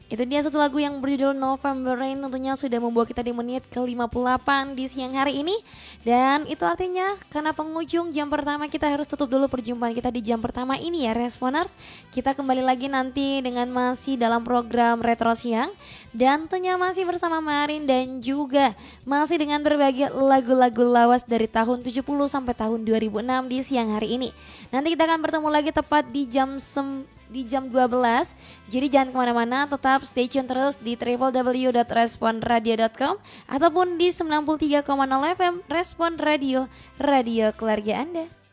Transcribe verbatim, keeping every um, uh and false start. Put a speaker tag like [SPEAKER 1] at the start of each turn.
[SPEAKER 1] Itu dia satu lagu yang berjudul November Rain, tentunya sudah membawa kita di menit ke lima puluh delapan di siang hari ini. Dan itu artinya karena penghujung jam pertama kita harus tutup dulu perjumpaan kita di jam pertama ini ya Responers. Kita kembali lagi nanti dengan masih dalam program Retro Siang. Dan tentunya masih bersama Marin dan juga masih dengan berbagai lagu-lagu lawas dari tahun tujuh puluh sampai tahun dua ribu enam di siang hari ini. Nanti kita akan bertemu lagi tepat di jam sem di jam dua belas. Jadi jangan kemana-mana, tetap stay tune terus di w w w dot respon radio dot com ataupun di sembilan puluh tiga koma nol F M Respon Radio, radio keluarga Anda.